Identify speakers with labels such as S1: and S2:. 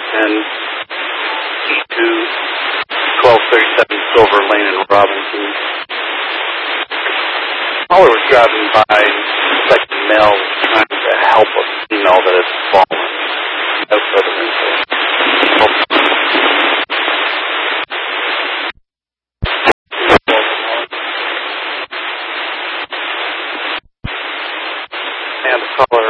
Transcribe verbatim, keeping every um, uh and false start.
S1: and E two twelve thirty-seven Silver Lane in Robinson. Caller was driving by, expecting mail, trying to help a female that had fallen. No further info. And the caller